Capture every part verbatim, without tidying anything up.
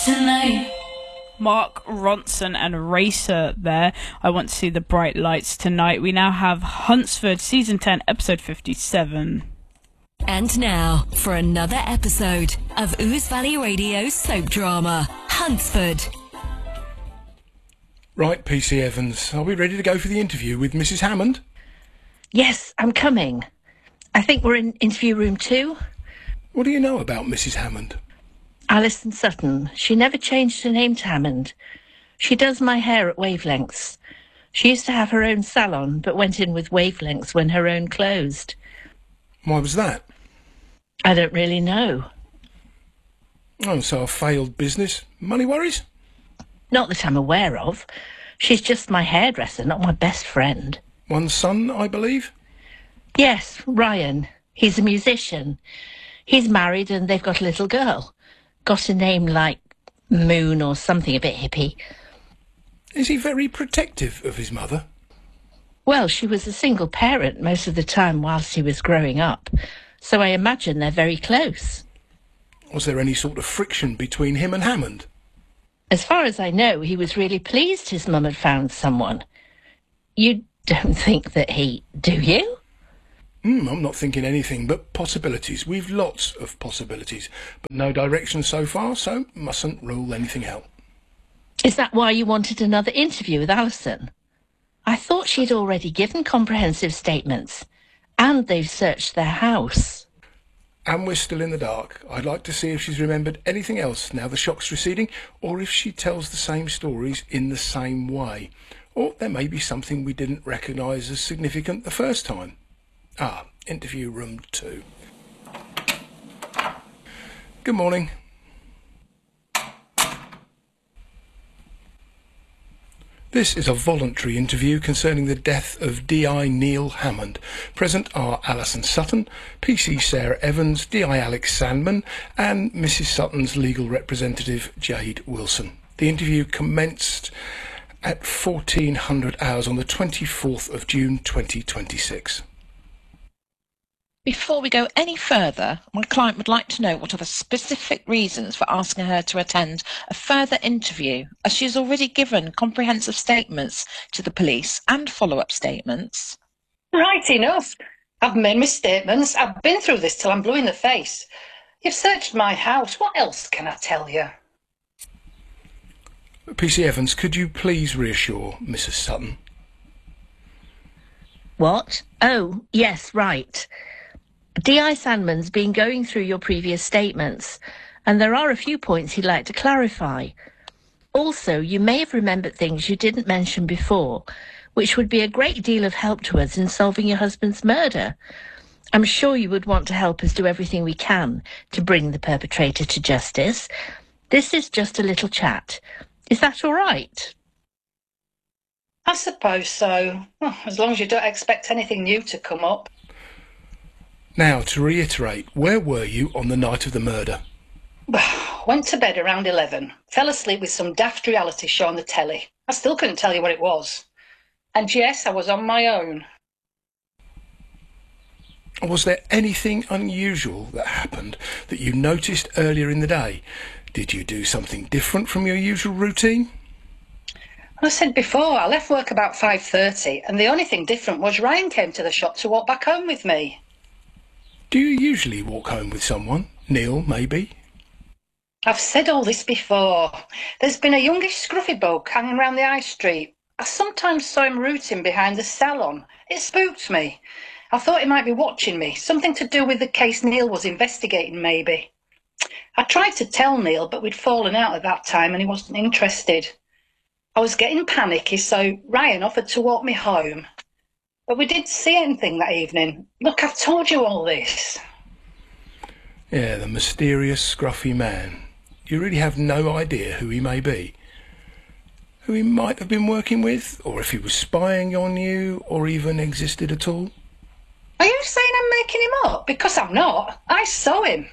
tonight. Mark Ronson and Racer there. I Want to See the Bright Lights Tonight. We now have Huntsford, Season ten, Episode fifty-seven. And now, for another episode of Ouse Valley Radio soap drama, Huntsford. Right, P C Evans, are we ready to go for the interview with Missus Hammond? Yes, I'm coming. I think we're in interview room two. What do you know about Missus Hammond? Alison Sutton. She never changed her name to Hammond. She does my hair at Wavelengths. She used to have her own salon, but went in with Wavelengths when her own closed. Why was that? I don't really know. Oh, so a failed business. Money worries? Not that I'm aware of. She's just my hairdresser, not my best friend. One son, I believe? Yes, Ryan. He's a musician. He's married and they've got a little girl. Got a name like Moon or something a bit hippie. Is he very protective of his mother? Well, she was a single parent most of the time whilst he was growing up, so I imagine they're very close. Was there any sort of friction between him and Hammond? As far as I know, he was really pleased his mum had found someone. You don't think that he... do you? Mm, I'm not thinking anything but possibilities. We've lots of possibilities, but no direction so far, so mustn't rule anything out. Is that why you wanted another interview with Alison? I thought she'd already given comprehensive statements, and they've searched their house. And we're still in the dark. I'd like to see if she's remembered anything else now the shock's receding, or if she tells the same stories in the same way. Or there may be something we didn't recognise as significant the first time. Ah, interview room two. Good morning. This is a voluntary interview concerning the death of D I Neil Hammond. Present are Alison Sutton, P C Sarah Evans, D I Alex Sandman, and Missus Sutton's legal representative, Jade Wilson. The interview commenced at fourteen hundred hours on the twenty-fourth of June twenty twenty-six. Before we go any further, my client would like to know what are the specific reasons for asking her to attend a further interview, as she has already given comprehensive statements to the police and follow-up statements. Right enough. I've made my statements. I've been through this till I'm blue in the face. You've searched my house. What else can I tell you? P C Evans, could you please reassure Missus Sutton? What? Oh, yes, right. D I Sandman's been going through your previous statements, and there are a few points he'd like to clarify. Also, you may have remembered things you didn't mention before, which would be a great deal of help to us in solving your husband's murder. I'm sure you would want to help us do everything we can to bring the perpetrator to justice. This is just a little chat. Is that all right? I suppose so, as long as you don't expect anything new to come up. Now, to reiterate, where were you on the night of the murder? Went to bed around eleven. Fell asleep with some daft reality show on the telly. I still couldn't tell you what it was. And yes, I was on my own. Was there anything unusual that happened that you noticed earlier in the day? Did you do something different from your usual routine? I said before, I left work about five thirty, and the only thing different was Ryan came to the shop to walk back home with me. Do you usually walk home with someone? Neil, maybe? I've said all this before. There's been a youngish scruffy bloke hanging round the high street. I sometimes saw him rooting behind the salon. It spooked me. I thought he might be watching me, something to do with the case Neil was investigating, maybe. I tried to tell Neil, but we'd fallen out at that time and he wasn't interested. I was getting panicky, so Ryan offered to walk me home. But we didn't see anything that evening. Look, I've told you all this. Yeah, the mysterious scruffy man. You really have no idea who he may be. Who he might have been working with, or if he was spying on you, or even existed at all? Are you saying I'm making him up? Because I'm not. I saw him.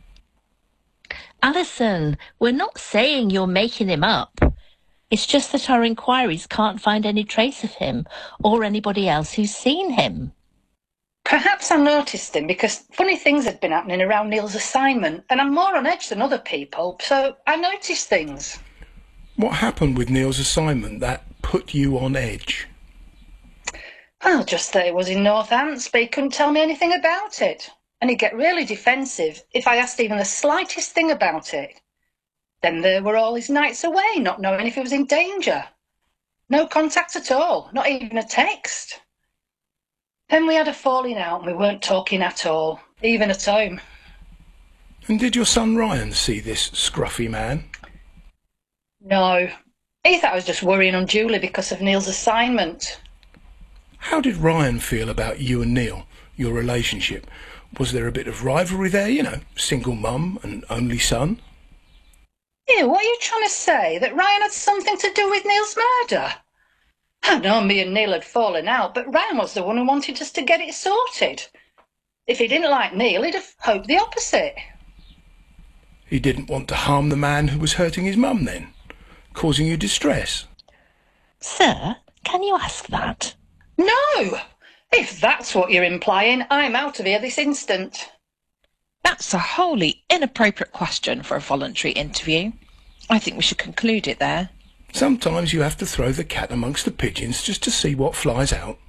Alison, we're not saying you're making him up. It's just that our inquiries can't find any trace of him or anybody else who's seen him. Perhaps I noticed him because funny things had been happening around Neil's assignment, and I'm more on edge than other people, so I noticed things. What happened with Neil's assignment that put you on edge? Well, just that it was in Northants, but he couldn't tell me anything about it. And he'd get really defensive if I asked even the slightest thing about it. Then there were all his nights away, not knowing if he was in danger. No contact at all, not even a text. Then we had a falling out and we weren't talking at all, even at home. And did your son Ryan see this scruffy man? No. He thought I was just worrying unduly because of Neil's assignment. How did Ryan feel about you and Neil, your relationship? Was there a bit of rivalry there, you know, single mum and only son? Ew, what are you trying to say? That Ryan had something to do with Neil's murder? I know me and Neil had fallen out, but Ryan was the one who wanted us to get it sorted. If he didn't like Neil, he'd have hoped the opposite. He didn't want to harm the man who was hurting his mum then, causing you distress? Sir, can you ask that? No! If that's what you're implying, I'm out of here this instant. That's a wholly inappropriate question for a voluntary interview. I think we should conclude it there. Sometimes you have to throw the cat amongst the pigeons just to see what flies out.